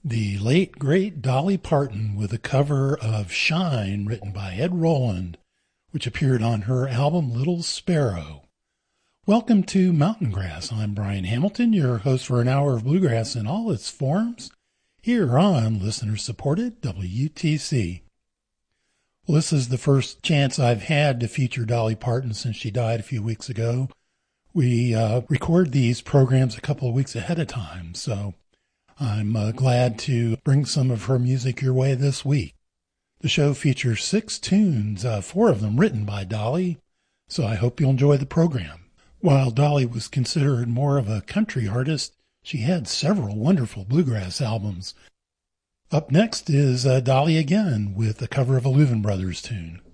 The late, great Dolly Parton with a cover of Shine written by Ed Roland, which appeared on her album Little Sparrow. Welcome to Mountain Grass. I'm Brian Hamilton, your host for an hour of bluegrass in all its forms, here on listener-supported WTC. Well, this is the first chance I've had to feature Dolly Parton since she died a few weeks ago. We record these programs a couple of weeks ahead of time, so I'm glad to bring some of her music your way this week. The show features 6 tunes, 4 of them written by Dolly, so I hope you'll enjoy the program. While Dolly was considered more of a country artist, she had several wonderful bluegrass albums. Up next is Dolly again with a cover of a Louvin Brothers tune.